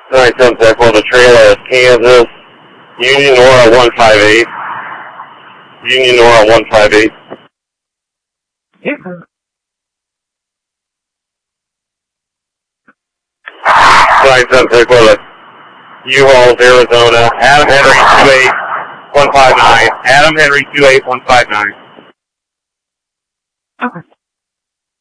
910 Echo, the trailer is Kansas, Union Nora 158. Union Nora 158. Yeah. 910 Echo, the U-Hauls, Arizona, Adam Henry 28159. Adam Henry 28159. Okay.